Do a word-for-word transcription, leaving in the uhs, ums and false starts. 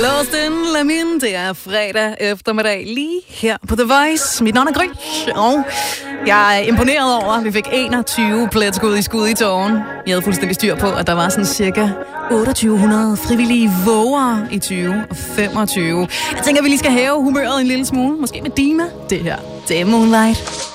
Lost in Lamin, det er fredag eftermiddag lige her på The Voice. Mit navn er Gry, og jeg er imponeret over, at vi fik enogtyve pletskud i skud i tårn. Jeg havde fuldstændig styr på, at der var sådan cirka otteogtyve hundrede frivillige vågere i tyve femogtyve. Jeg tænker, at vi lige skal hæve humøret en lille smule. Måske med Dima. Det her, det er Moonlight.